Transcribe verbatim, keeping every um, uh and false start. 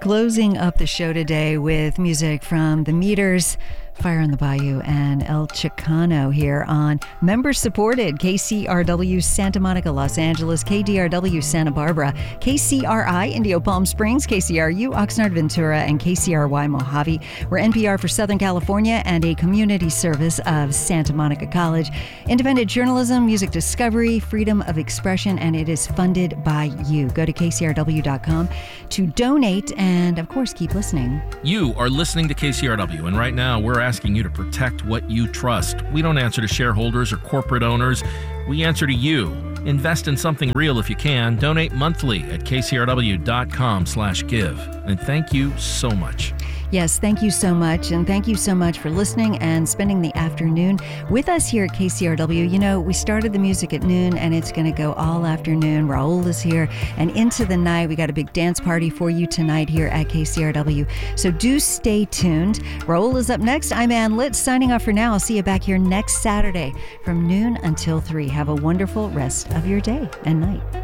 Closing up the show today with music from The Meters, Fire on the Bayou, and El Chicano here on member-supported K C R W Santa Monica, Los Angeles, K D R W Santa Barbara, K C R I Indio Palm Springs, K C R U Oxnard Ventura, and K C R Y Mojave. We're N P R for Southern California and a community service of Santa Monica College. Independent journalism, music discovery, freedom of expression, and it is funded by you. Go to K C R W dot com to donate and, of course, keep listening. You are listening to K C R W, and right now we're asking you to protect what you trust. We don't answer to shareholders or corporate owners. We answer to you. Invest in something real if you can. Donate monthly at K C R W dot com slash give. And thank you so much. Yes, thank you so much. And thank you so much for listening and spending the afternoon with us here at K C R W. You know, we started the music at noon and it's going to go all afternoon. Raul is here and into the night. We got a big dance party for you tonight here at K C R W. So do stay tuned. Raul is up next. I'm Ann Litz signing off for now. I'll see you back here next Saturday from noon until three. Have a wonderful rest of your day and night.